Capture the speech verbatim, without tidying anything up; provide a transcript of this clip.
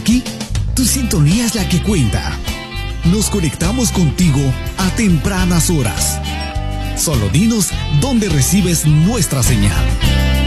Aquí, tu sintonía es la que cuenta. Nos conectamos contigo a tempranas horas. Solo dinos dónde recibes nuestra señal.